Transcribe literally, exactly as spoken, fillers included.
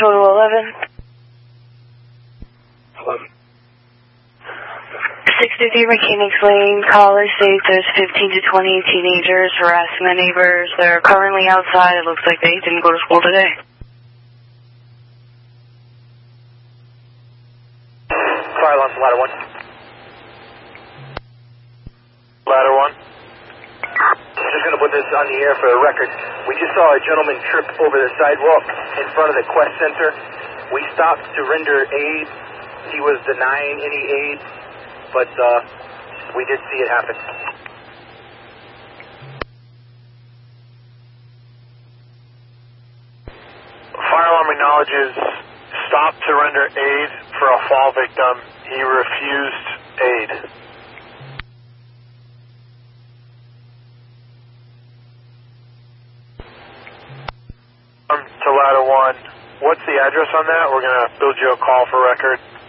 total eleven. eleven. sixty-three Mechanics Lane, caller states there's fifteen to twenty teenagers harassing the neighbors. They're currently outside. It looks like they didn't go to school today. Fire alarm, ladder one. Ladder one. Just going to put this on the air for the record. We just saw a gentleman trip over the sidewalk in front of the Quest Center. We stopped to render aid. He was denying any aid, but uh, we did see it happen. Fire alarm acknowledges stop to render aid for a fall victim. He refused aid. Um, to ladder one. What's the address on that? We're going to build you a call for record.